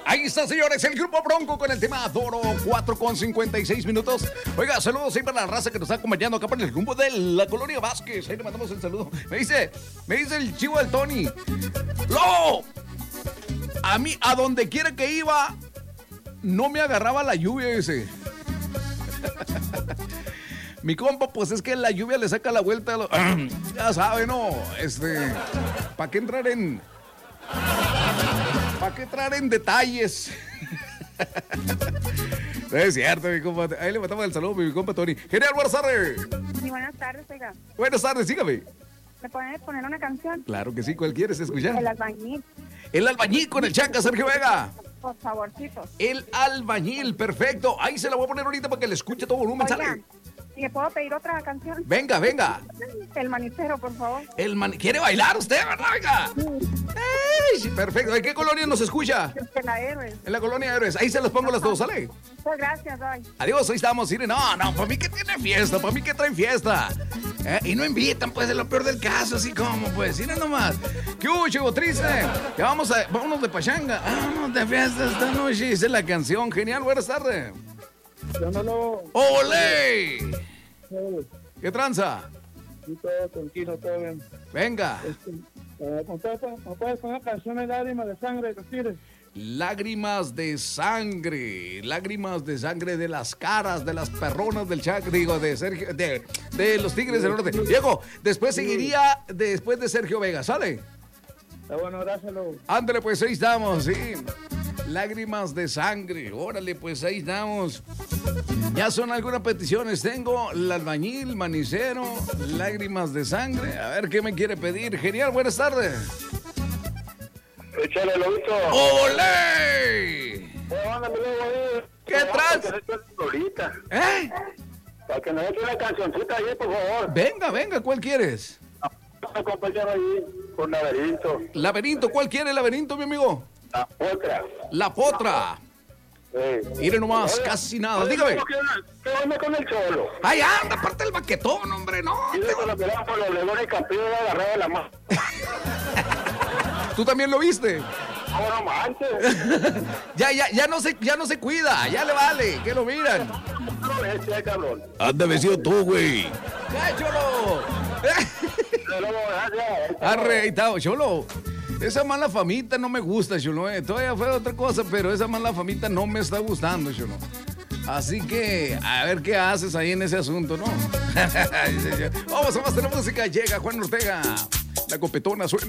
Ahí está, señores, el Grupo Bronco con el tema Adoro, 4:56. Oiga, saludos siempre a la raza que nos está acompañando acá por el grupo de la Colonia Vázquez. Ahí le mandamos el saludo. Me dice el chivo del Tony. ¡Lo! A mí, a donde quiera que iba, no me agarraba la lluvia ese. Mi compa, pues es que la lluvia le saca la vuelta. Ya sabe, ¿no? ¿Para qué entrar en detalles? No es cierto, mi compa. Ahí le matamos el saludo a mi compa Tony. Genial, buenas tardes. Sí, buenas tardes, oiga. Buenas tardes, sígame. ¿Me pueden poner una canción? Claro que sí, ¿cuál quieres escuchar? El albañil. El albañil con el Chaca, Sergio Vega. Por favorcito. El albañil, perfecto. Ahí se la voy a poner ahorita para que le escuche todo volumen. Oiga, Sale. ¿y le puedo pedir otra canción? Venga. El manicero, por favor. ¿Quiere bailar usted, verdad? Venga. ¡Ey! Perfecto. ¿En qué colonia nos escucha? En la Héroes. En la colonia Héroes. Ahí se los pongo las dos, ¿sale? Pues gracias, bye. Adiós, ahí estamos. Mire, no, para mí que tiene fiesta, para mí que traen fiesta. Y no invitan, pues, es lo peor del caso, así como, pues, mira nomás. ¿Qué hubo, chico triste? Ya vámonos de pachanga. Vámonos de fiesta esta noche. Esa es la canción. Genial, buenas tardes. ¡Olé! ¿Qué tranza? Sí, todo tranquilo, todo bien. Venga. ¿Me puedes poner canciones de lágrimas de sangre de Tigres? Lágrimas de sangre de las caras de las perronas del Chac, digo, de Sergio, de los Tigres del Norte. Diego, después seguiría después de Sergio Vega, ¿sale? Está bueno, gracias, Lobo. Ándale, pues ahí estamos, sí. Lágrimas de sangre, órale, pues ahí estamos. Ya son algunas peticiones. Tengo el albañil, manicero, lágrimas de sangre. A ver qué me quiere pedir. Genial, buenas tardes. Échale, Lobito. ¡Olé! Mándame luego ahí. ¿Qué trans? Para que nos eche una cancioncita ahí, por favor. Venga, ¿cuál quieres? Compañero ahí, con Laberinto. Laberinto, ¿cuál quiere Laberinto, mi amigo? La Potra. Mire nomás, casi nada. Dígame. ¿Qué onda con el Cholo? ¡Ay, anda, aparte el baquetón, hombre! ¡No! Dile con lo que dan por los leones campeones agarrado de la mano. ¿Tú también lo viste? No manches. ya no se cuida. Ya le vale, que lo miran. Cabrón. Anda vestido tú, güey. ¡Ya, Cholo! Arre, ahí está, Cholo. Esa mala famita no me gusta, Cholo. Todavía fue otra cosa, pero esa mala famita no me está gustando, Cholo. Así que, a ver qué haces ahí en ese asunto, ¿no? Vamos a más de la música. Llega Juan Ortega. La copetona suena.